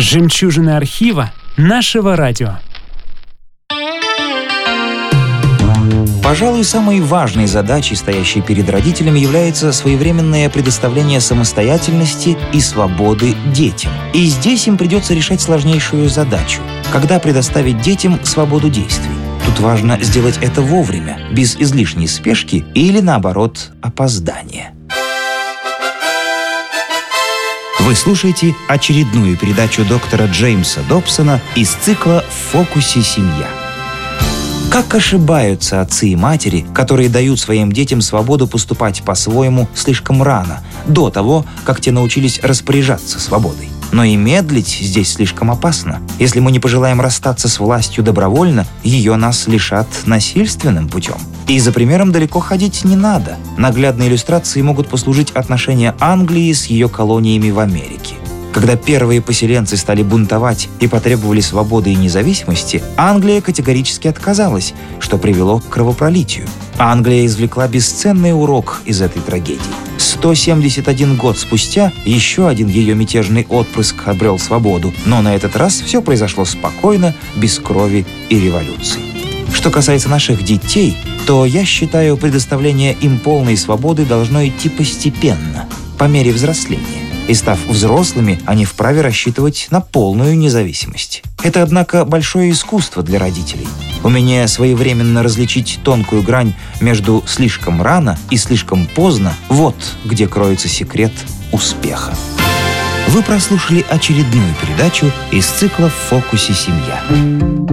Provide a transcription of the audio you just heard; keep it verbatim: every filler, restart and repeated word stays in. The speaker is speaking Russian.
Жемчужины архива нашего радио. Пожалуй, самой важной задачей, стоящей перед родителями, является своевременное предоставление самостоятельности и свободы детям. И здесь им придется решать сложнейшую задачу – когда предоставить детям свободу действий. Тут важно сделать это вовремя, без излишней спешки или, наоборот, опоздания. Вы слушаете очередную передачу доктора Джеймса Добсона из цикла «В фокусе семья». Как ошибаются отцы и матери, которые дают своим детям свободу поступать по-своему слишком рано, до того, как те научились распоряжаться свободой. Но и медлить здесь слишком опасно. Если мы не пожелаем расстаться с властью добровольно, ее нас лишат насильственным путем. И за примером далеко ходить не надо. Наглядной иллюстрацией могут послужить отношения Англии с ее колониями в Америке. Когда первые поселенцы стали бунтовать и потребовали свободы и независимости, Англия категорически отказалась, что привело к кровопролитию. Англия извлекла бесценный урок из этой трагедии. сто семьдесят один год спустя еще один ее мятежный отпрыск обрел свободу, но на этот раз все произошло спокойно, без крови и революции. Что касается наших детей, то я считаю, предоставление им полной свободы должно идти постепенно, по мере взросления. И став взрослыми, они вправе рассчитывать на полную независимость. Это, однако, большое искусство для родителей. Умение своевременно различить тонкую грань между слишком рано и слишком поздно – вот где кроется секрет успеха. Вы прослушали очередную передачу из цикла «В фокусе семья».